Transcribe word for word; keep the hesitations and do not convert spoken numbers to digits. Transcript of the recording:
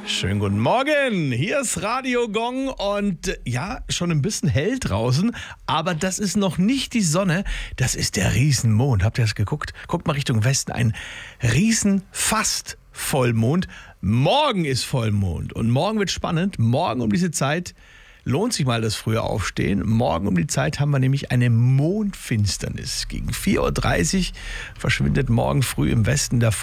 Schönen guten Morgen, hier ist Radio Gong und äh, ja, schon ein bisschen hell draußen, aber das ist noch nicht die Sonne, das ist der Riesenmond. Habt ihr das geguckt? Guckt mal Richtung Westen, ein riesen fast Vollmond. Morgen ist Vollmond und morgen wird spannend. Morgen um diese Zeit lohnt sich mal das frühe Aufstehen. Morgen um die Zeit haben wir nämlich eine Mondfinsternis. Gegen vier Uhr dreißig verschwindet morgen früh im Westen der